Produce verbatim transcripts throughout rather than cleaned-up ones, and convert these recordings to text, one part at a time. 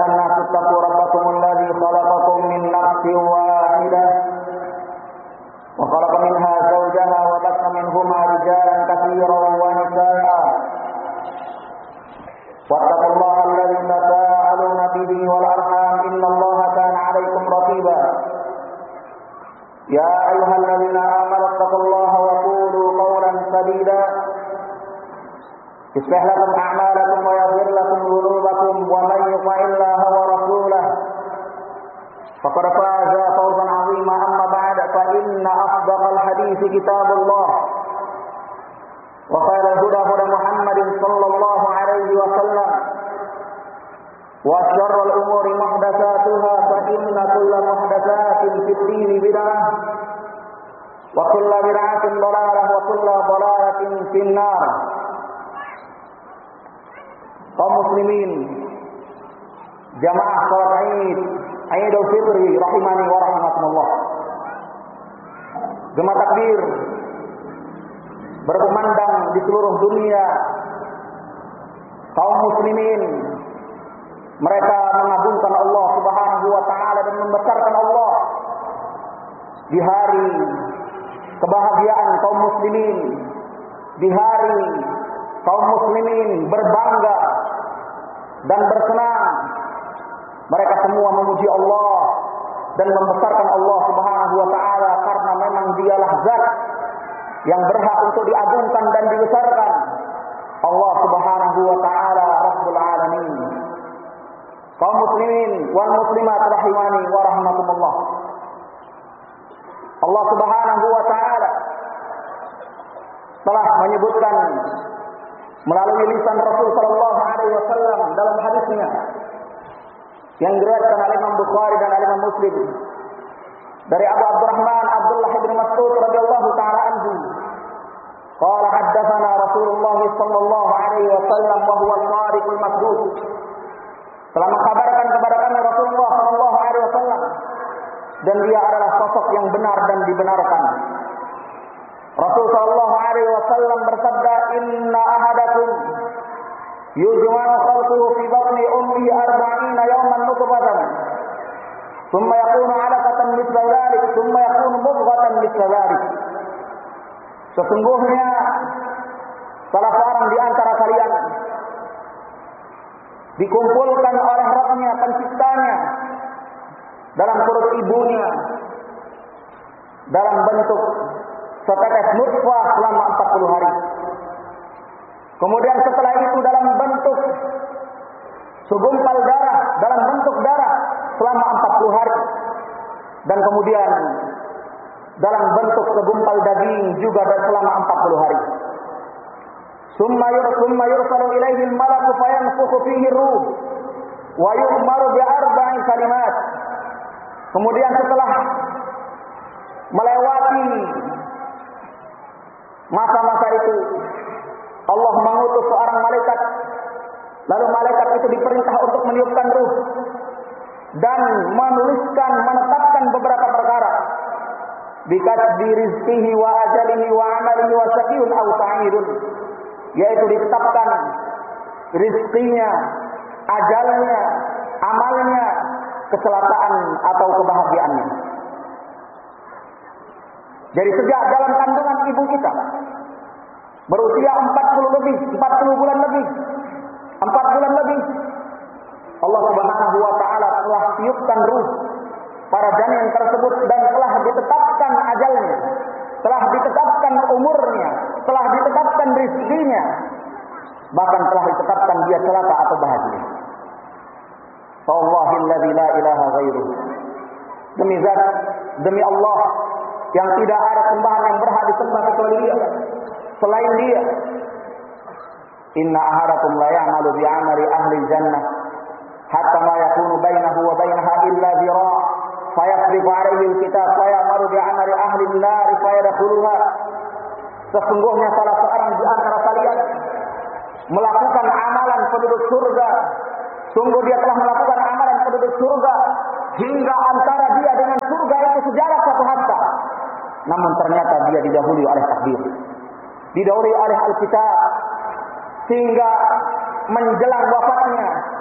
أيها الناس اتقوا ربكم الذي خلقكم من نفس واحدة وخلق منها زوجها وبث منهما رجالا كثيرا ونساء واتقوا الله الذي تساءلون به والأرحام إن الله كان عليكم رقيبا يا أيها الذين آمنوا اتقوا الله وقولوا قولا سديدا يصلح لكم أعمالكم ويغفر لكم ذنوبكم ومن يطع الله ورسوله فقد فاز فوزا عظيما. أما بعد فإن أصدق الحديث كتاب الله وخير الهدى هدى محمد صلى الله عليه وسلم وشر الأمور محدثاتها فإن كل محدثات في الدين بدعة وكل بدعة ضلالة وكل ضلالة في النار. Kaum muslimin, jamaah salat Id, Idul Fitri rahimani wa rahmatullah. Gema takbir berkumandang di seluruh dunia. Kaum muslimin mereka mengagungkan Allah Subhanahu wa taala dan membesarkan Allah di hari kebahagiaan kaum muslimin, di hari kaum muslimin berbangga dan bersenang. Mereka semua memuji Allah dan membesarkan Allah Subhanahu wa taala karena memang dialah zat yang berhak untuk diagungkan dan dibesarkan. Allah Subhanahu wa taala Rabbul Alamin. Kaum muslimin wal muslimat rahimani wa rahmatullah. Allah Subhanahu wa taala telah menyebutkan melalui lisan Rasul sallallahu alaihi wasallam dalam hadisnya yang diriwayatkan oleh Imam Bukhari dan Imam Muslim dari Abu Abdurrahman Abdullah bin Mas'ud radhiyallahu taala anhu, qala haddatsana Rasulullah sallallahu alaihi wasallam wa huwa al-sadiqul masduq. Telah mengkabarkan kepada kami Rasulullah sallallahu alaihi wasallam dan dia adalah sosok yang benar dan dibenarkan. Rasul sallallahu alaihi wasallam bersabda, "Inna ahadakum yujma'u khalquhu fi batni ummihi arba'ina yawman nutfatan, thumma yakunu 'alaqatan mithla dhalik, thumma yakunu mudghatan mithla dhalik." Sesungguhnya salah seorang di antara kalian dikumpulkan oleh Rabb-Nya, Penciptanya, dalam perut ibunya dalam bentuk setetes nutfah selama empat puluh hari. Kemudian setelah itu dalam bentuk segumpal darah, dalam bentuk darah selama empat puluh hari. Dan kemudian dalam bentuk segumpal daging juga selama empat puluh hari. Summa yursumma yursalu ilaihi al-malaku fayanfukhu fihi ruh wa yu'maru bi arba'i kalimat. Kemudian setelah melewati masa-masa itu, Allah mengutus seorang malaikat. Lalu malaikat itu diperintah untuk meniupkan ruh dan menuliskan, menetapkan beberapa perkara. Bikatbi rizqihi wa ajalihi wa amalihi wa syaqiyun aw sa'idun. Yaitu ditetapkan rizkinya, ajalnya, amalnya, keselakaan atau kebahagiaannya. Jadi sejak dalam kandungan ibu kita berusia empat puluh lebih, empat puluh bulan lebih, empat bulan lebih, Allah Subhanahu wa taala telah tiupkan ruh pada janin tersebut dan telah ditetapkan ajalnya, telah ditetapkan umurnya, telah ditetapkan rezekinya, bahkan telah ditetapkan dia celaka atau bahagia. Wallahilladzi la ilaha ghairuh. Demi zat, demi Allah yang tidak ada sembahan yang berhak disembah kecuali Dia, selain Dia. Inna ahadakum la ya'malu bi 'amali ahli jannah hatta ma yakunu bainahu wa bainaha illa dhira' fayasbiqu 'alayhi al-kitab fayamaru bi 'amali ahli an-nar fayadkhuluha. Sesungguhnya salah seorang di antara kalian melakukan amalan penduduk surga. Sungguh dia telah melakukan amalan penduduk surga hingga antara dia dengan surga itu sejarak satu hasta. Namun ternyata dia didahului oleh takdir, didahului oleh Alkitab, sehingga menjelang wafatnya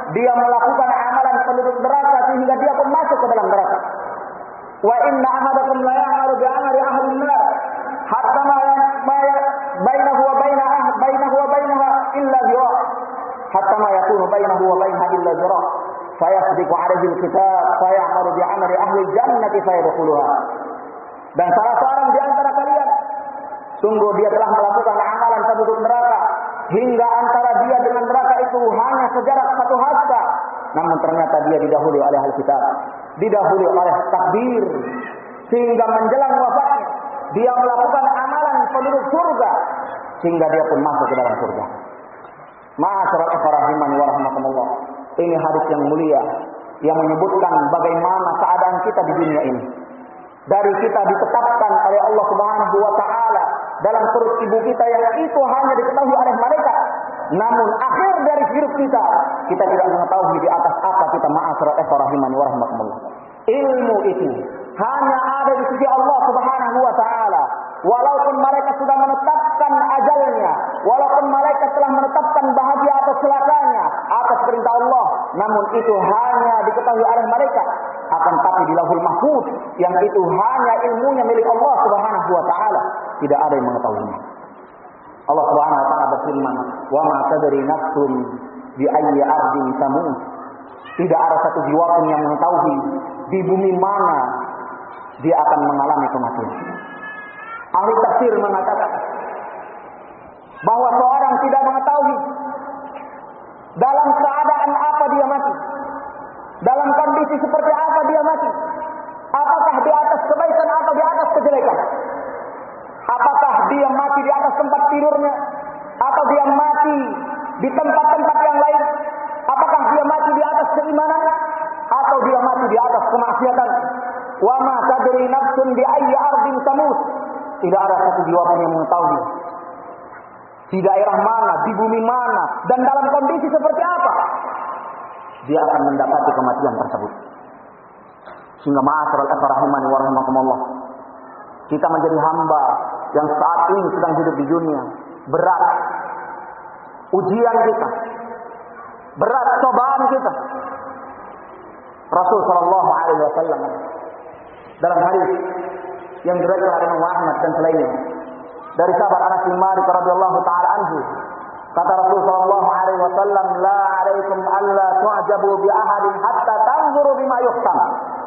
dia melakukan amalan penduduk neraka sehingga dia pun masuk ke dalam neraka. Wa inna ahadakum la ya'malu bi 'amali ahli an-nar hatta ma ma bainahu wa bainaha bainahu wa bainaha illa zira' hatta ma yakunu bainahu wa bainaha illa zira' fayasbiqu 'alaihi al-kitab fay'malu bi 'amali ahli al-jannati fayadkhuluha. Dan salah seorang di antara kalian sungguh dia telah melakukan amalan penduduk neraka hingga antara dia dengan neraka itu hanya sejarak satu hasta. Namun ternyata dia didahului oleh ahli kitab, didahului oleh takdir, sehingga menjelang wafatnya dia melakukan amalan penduduk surga sehingga dia pun masuk ke dalam surga. Ma'asyiral ikhwah rahimani wa rahimakumullah. Ini hadis yang mulia yang menyebutkan bagaimana keadaan kita di dunia ini. Dari kita ditetapkan oleh Allah Subhanahu wa taala dalam perut ibu kita yang itu hanya diketahui oleh mereka. Namun akhir dari hidup kita, kita tidak mengetahui di atas apa kita. Ma'asyiral ikhwah rahimani wa rahimakumullah. Ilmu itu hanya ada di sisi Allah Subhanahu wa taala. Walaupun mereka sudah menetapkan ajalnya, walaupun mereka telah menetapkan bahagia atau celakanya atas perintah Allah, namun itu hanya diketahui oleh mereka. Akan tapi di Lauhul Mahfuz yang itu hanya ilmunya milik Allah Subhanahu wa taala, tidak ada yang mengetahuinya. Allah Subhanahu wa taala berfirman, "Wa ma tadri nafsun bi ayyi ardin tamut." Tidak ada satu jiwa pun yang mengetahui di bumi mana dia akan mengalami kematian. Ahli tafsir mengatakan bahwa seorang tidak mengetahui dalam keadaan apa dia mati, dalam kondisi seperti apa dia mati, apakah di atas kebaikan atau di atas kejelekan, apakah dia mati di atas tempat tidurnya atau dia mati di tempat-tempat yang lain, apakah dia mati di atas keimanan atau dia mati di atas kemaksiatan. Wa ma tadri nafsun bi ayyi ardin tamut. Tidak ada satu jiwa pun yang mengetahui di daerah mana, di bumi mana, dan dalam kondisi seperti apa dia akan mendapati kematian tersebut. Sehingga ma'asyiral ikhwah rahimani wa rahimakumullah, kita menjadi hamba yang saat ini sedang hidup di dunia. Berat ujian kita, berat cobaan kita. Rasul sallallahu alaihi wasallam dalam hadis yang diriwayatkan oleh Imam Ahmad dan selainnya dari sahabat Anas bin Malik radhiyallahu taala anhu, kata Rasul sallallahu alaihi wasallam, "La 'alaikum alla tu'jabu bi ahadin hatta tanzuru bima yuhtam."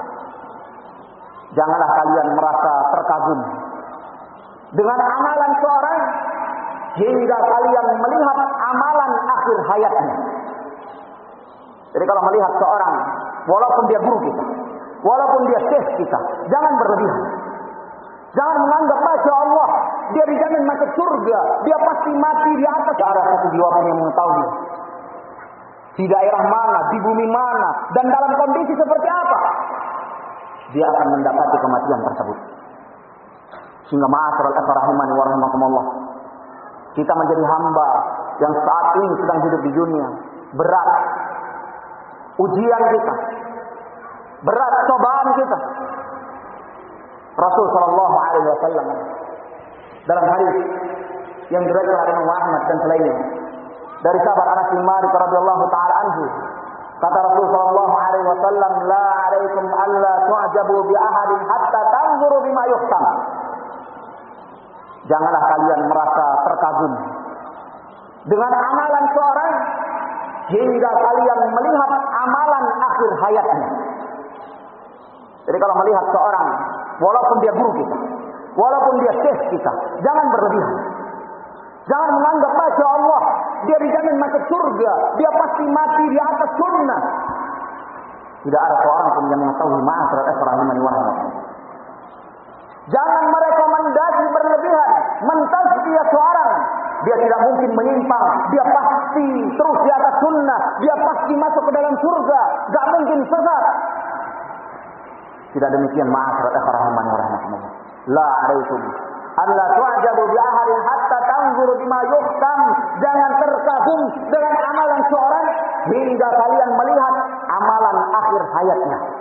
Janganlah kalian merasa terkagum dengan amalan seorang hingga kalian melihat amalan akhir hayatnya. Jadi kalau melihat seorang, walaupun dia guru kita, walaupun dia syekh kita, jangan berlebihan. Jangan menganggap, Masya Allah, dia dijamin masuk surga, dia pasti mati di atas. Tidak ada satu jiwa pun yang mengetahui di daerah mana, di bumi mana, dan dalam kondisi seperti apa dia akan mendapati kematian tersebut. Sehingga ma'asyiral ikhwah rahimani wa rahimakumullah, kita menjadi hamba yang saat ini sedang hidup di dunia. Berat ujian kita, berat cobaan kita. Rasul sallallahu alaihi wasallam dalam hadis yang diriwayatkan oleh Imam Ahmad dan selainnya dari sahabat Anas bin Malik radhiyallahu taala anhu, kata Rasul sallallahu alaihi wasallam, "La 'alaikum alla tu'jabu bi ahadin hatta tanzuru bima yuhtam." Janganlah kalian merasa terkagum dengan amalan seorang hingga kalian melihat amalan akhir hayatnya. Jadi kalau melihat seorang, walaupun dia guru kita, walaupun dia syekh kita, jangan berlebihan. Jangan menganggap, Masya Allah, dia dijamin masuk surga, dia pasti mati di atas sunnah. Tidak ada seorang pun yang mengetahui. Ma'asyiral ikhwah rahimani wa rahimakumullah, jangan merekomendasi berlebihan, mentazkiyah seorang. Dia tidak mungkin menyimpang, dia pasti terus di atas sunnah, dia pasti masuk ke dalam surga, gak mungkin sesat. Tidak demikian. Ma'asyiral ikhwah rahimani wa rahimakumullah, la 'alaikum alla tu'jabu bi ahadin hatta tanzuru bima yuhtam. Jangan terkagum dengan amalan seorang hingga kalian melihat amalan akhir hayatnya.